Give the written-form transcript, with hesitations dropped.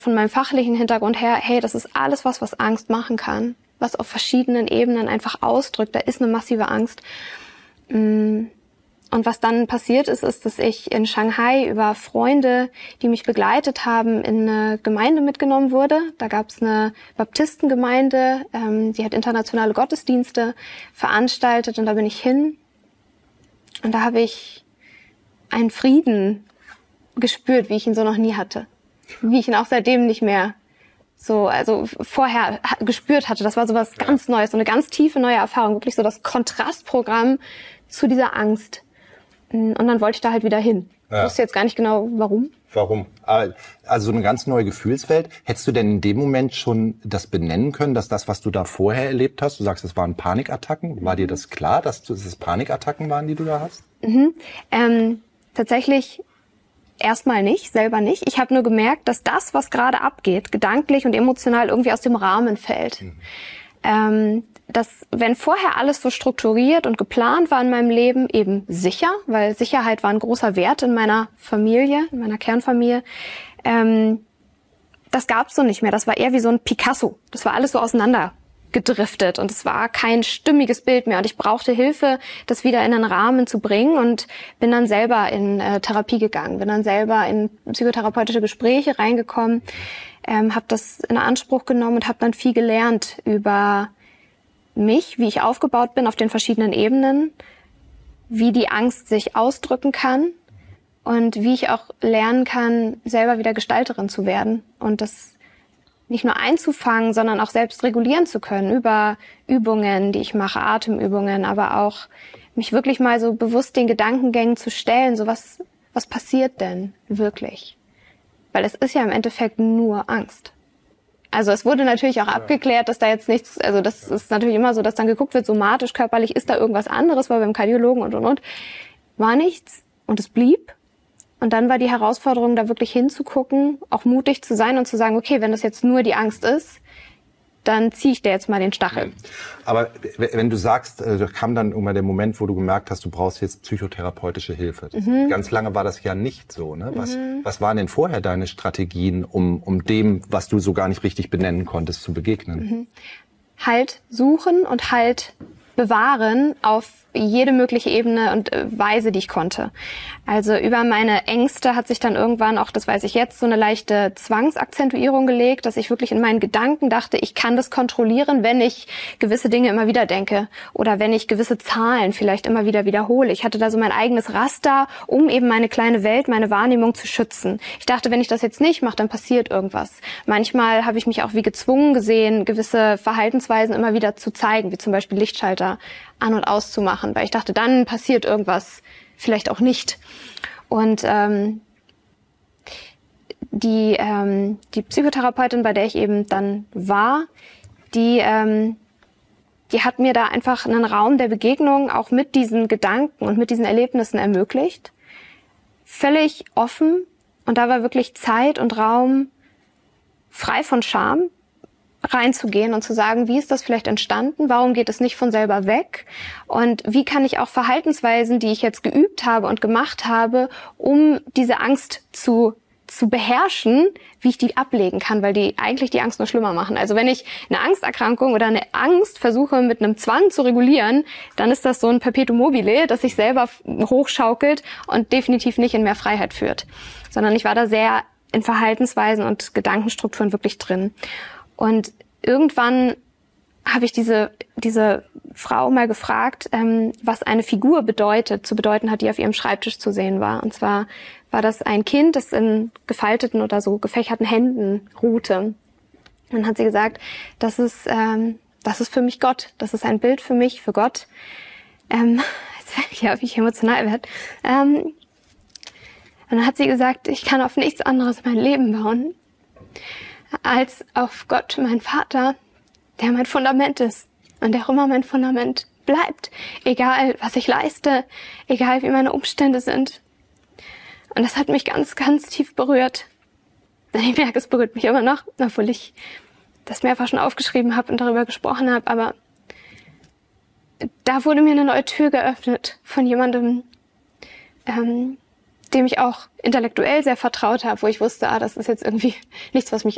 von meinem fachlichen Hintergrund her, hey, das ist alles was Angst machen kann, was auf verschiedenen Ebenen einfach ausdrückt. Da ist eine massive Angst. Und was dann passiert ist, dass ich in Shanghai über Freunde, die mich begleitet haben, in eine Gemeinde mitgenommen wurde. Da gab es eine Baptistengemeinde, die hat internationale Gottesdienste veranstaltet und da bin ich hin. Und da habe ich einen Frieden gespürt, wie ich ihn so noch nie hatte. Wie ich ihn auch seitdem nicht mehr so, also vorher gespürt hatte. Das war so was ganz Neues, so eine ganz tiefe neue Erfahrung. Wirklich so das Kontrastprogramm zu dieser Angst. Und dann wollte ich da halt wieder hin. Ja. Ich wusste jetzt gar nicht genau, warum. Warum? Also eine ganz neue Gefühlswelt. Hättest du denn in dem Moment schon das benennen können, dass das, was du da vorher erlebt hast, du sagst, es waren Panikattacken. War dir das klar, dass es Panikattacken waren, die du da hast? Tatsächlich erstmal nicht, selber nicht. Ich habe nur gemerkt, dass das, was gerade abgeht, gedanklich und emotional irgendwie aus dem Rahmen fällt. Dass, wenn vorher alles so strukturiert und geplant war in meinem Leben, eben sicher, weil Sicherheit war ein großer Wert in meiner Familie, in meiner Kernfamilie, das gab's so nicht mehr. Das war eher wie so ein Picasso. Das war alles so auseinandergedriftet und es war kein stimmiges Bild mehr. Und ich brauchte Hilfe, das wieder in einen Rahmen zu bringen und bin dann selber in Therapie gegangen, bin dann selber in psychotherapeutische Gespräche reingekommen, habe das in Anspruch genommen und habe dann viel gelernt über mich, wie ich aufgebaut bin auf den verschiedenen Ebenen, wie die Angst sich ausdrücken kann und wie ich auch lernen kann, selber wieder Gestalterin zu werden und das nicht nur einzufangen, sondern auch selbst regulieren zu können über Übungen, die ich mache, Atemübungen, aber auch mich wirklich mal so bewusst den Gedankengängen zu stellen, so was passiert denn wirklich? Weil es ist ja im Endeffekt nur Angst. Also es wurde natürlich auch abgeklärt, dass da jetzt nichts, also das ist natürlich immer so, dass dann geguckt wird, somatisch, körperlich, ist da irgendwas anderes, weil beim Kardiologen und. War nichts und es blieb. Und dann war die Herausforderung, da wirklich hinzugucken, auch mutig zu sein und zu sagen, okay, wenn das jetzt nur die Angst ist, dann ziehe ich dir jetzt mal den Stachel. Aber wenn du sagst, da kam dann irgendwann der Moment, wo du gemerkt hast, du brauchst jetzt psychotherapeutische Hilfe. Ganz lange war das ja nicht so. Ne? Was waren denn vorher deine Strategien, um dem, was du so gar nicht richtig benennen konntest, zu begegnen? Halt suchen und halt bewahren auf jede mögliche Ebene und Weise, die ich konnte. Also über meine Ängste hat sich dann irgendwann auch, das weiß ich jetzt, so eine leichte Zwangsakzentuierung gelegt, dass ich wirklich in meinen Gedanken dachte, ich kann das kontrollieren, wenn ich gewisse Dinge immer wieder denke oder wenn ich gewisse Zahlen vielleicht immer wieder wiederhole. Ich hatte da so mein eigenes Raster, um eben meine kleine Welt, meine Wahrnehmung zu schützen. Ich dachte, wenn ich das jetzt nicht mache, dann passiert irgendwas. Manchmal habe ich mich auch wie gezwungen gesehen, gewisse Verhaltensweisen immer wieder zu zeigen, wie zum Beispiel Lichtschalter an- und auszumachen, weil ich dachte, dann passiert irgendwas, vielleicht auch nicht. Und die Psychotherapeutin, bei der ich eben dann war, die hat mir da einfach einen Raum der Begegnung auch mit diesen Gedanken und mit diesen Erlebnissen ermöglicht. Völlig offen und da war wirklich Zeit und Raum frei von Scham, reinzugehen und zu sagen, wie ist das vielleicht entstanden? Warum geht es nicht von selber weg? Und wie kann ich auch Verhaltensweisen, die ich jetzt geübt habe und gemacht habe, um diese Angst zu beherrschen, wie ich die ablegen kann, weil die eigentlich die Angst nur schlimmer machen. Also wenn ich eine Angsterkrankung oder eine Angst versuche mit einem Zwang zu regulieren, dann ist das so ein Perpetuum mobile, das sich selber hochschaukelt und definitiv nicht in mehr Freiheit führt. Sondern ich war da sehr in Verhaltensweisen und Gedankenstrukturen wirklich drin. Und irgendwann habe ich diese Frau mal gefragt, was eine Figur zu bedeuten hat, die auf ihrem Schreibtisch zu sehen war. Und zwar war das ein Kind, das in gefalteten oder so gefächerten Händen ruhte. Und dann hat sie gesagt, das ist für mich Gott. Das ist ein Bild für mich, für Gott. Jetzt werde ich emotional werde. Und dann hat sie gesagt, ich kann auf nichts anderes mein Leben bauen, als auf Gott, mein Vater, der mein Fundament ist und der auch immer mein Fundament bleibt, egal was ich leiste, egal wie meine Umstände sind. Und das hat mich ganz, ganz tief berührt. Ich merke, es berührt mich immer noch, obwohl ich das mehrfach schon aufgeschrieben habe und darüber gesprochen habe, aber da wurde mir eine neue Tür geöffnet von jemandem, dem ich auch intellektuell sehr vertraut habe, wo ich wusste, das ist jetzt irgendwie nichts, was mich